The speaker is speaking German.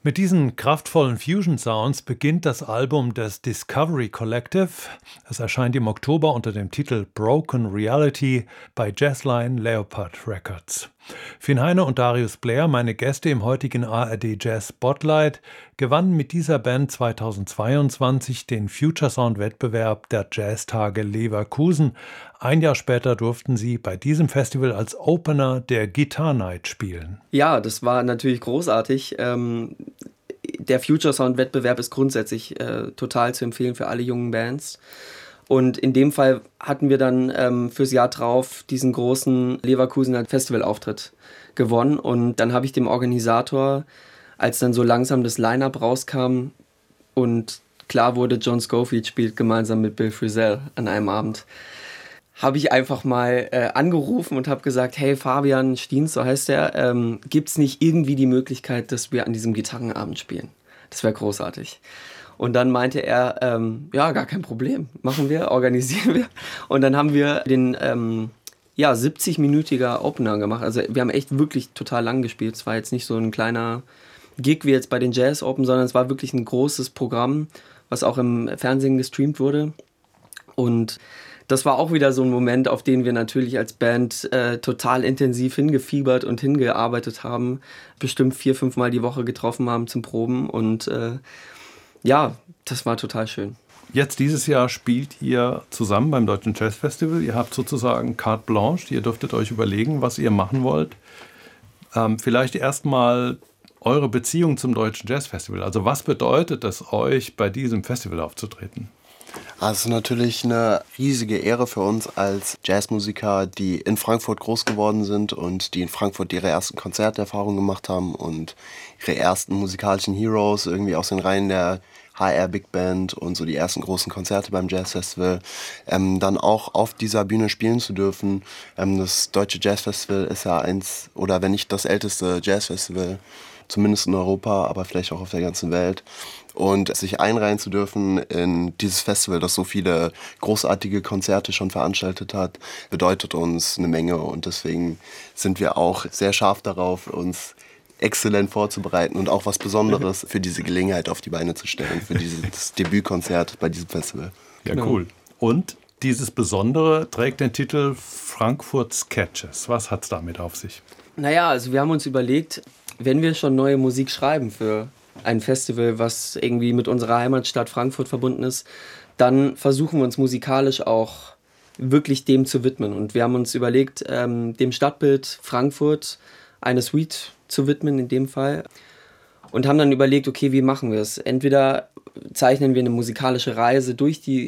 Mit diesen kraftvollen Fusion-Sounds beginnt das Album des Discovery Collective. Es erscheint im Oktober unter dem Titel Broken Reality bei Jazzline Leopard Records. Finn Heine und Darius Blair, meine Gäste im heutigen ARD Jazz Spotlight, gewannen mit dieser Band 2022 den Future Sound Wettbewerb der Jazztage Leverkusen. Ein Jahr später durften sie bei diesem Festival als Opener der Guitar Night spielen. Ja, das war natürlich großartig. Der Future Sound Wettbewerb ist grundsätzlich total zu empfehlen für alle jungen Bands. Und in dem Fall hatten wir dann fürs Jahr drauf diesen großen Leverkusener Festivalauftritt gewonnen. Und dann habe ich dem Organisator, als dann so langsam das Line-Up rauskam und klar wurde, John Scofield spielt gemeinsam mit Bill Frisell an einem Abend, habe ich einfach mal angerufen und habe gesagt, hey Fabian Stiens, so heißt der, gibt es nicht irgendwie die Möglichkeit, dass wir an diesem Gitarrenabend spielen? Das wäre großartig. Und dann meinte er, ja, gar kein Problem, machen wir, organisieren wir. Und dann haben wir den 70-minütiger Opener gemacht. Also wir haben echt wirklich total lang gespielt. Es war jetzt nicht so ein kleiner Gig wie jetzt bei den Jazz Open, sondern es war wirklich ein großes Programm, was auch im Fernsehen gestreamt wurde. Und das war auch wieder so ein Moment, auf den wir natürlich als Band total intensiv hingefiebert und hingearbeitet haben. Bestimmt 4-5 Mal die Woche getroffen haben zum Proben und ja, das war total schön. Jetzt dieses Jahr spielt ihr zusammen beim Deutschen Jazz Festival. Ihr habt sozusagen carte blanche. Ihr dürftet euch überlegen, was ihr machen wollt. Vielleicht erstmal eure Beziehung zum Deutschen Jazz Festival. Also was bedeutet es euch, bei diesem Festival aufzutreten? Es ist natürlich eine riesige Ehre für uns als Jazzmusiker, die in Frankfurt groß geworden sind und die in Frankfurt ihre ersten Konzerterfahrungen gemacht haben und ihre ersten musikalischen Heroes irgendwie aus den Reihen der HR Big Band und so die ersten großen Konzerte beim Jazz Festival, dann auch auf dieser Bühne spielen zu dürfen. Das Deutsche Jazz Festival ist ja eins, oder wenn nicht das älteste Jazzfestival, zumindest in Europa, aber vielleicht auch auf der ganzen Welt. Und sich einreihen zu dürfen in dieses Festival, das so viele großartige Konzerte schon veranstaltet hat, bedeutet uns eine Menge. Und deswegen sind wir auch sehr scharf darauf, uns exzellent vorzubereiten und auch was Besonderes für diese Gelegenheit auf die Beine zu stellen, für dieses Debütkonzert bei diesem Festival. Ja, cool. Und dieses Besondere trägt den Titel Frankfurt Sketches. Was hat es damit auf sich? Naja, also wir haben uns überlegt, wenn wir schon neue Musik schreiben für ein Festival, was irgendwie mit unserer Heimatstadt Frankfurt verbunden ist, dann versuchen wir uns musikalisch auch wirklich dem zu widmen. Und wir haben uns überlegt, dem Stadtbild Frankfurt eine Suite zu widmen in dem Fall. Und haben dann überlegt, okay, wie machen wir es? Entweder zeichnen wir eine musikalische Reise durch die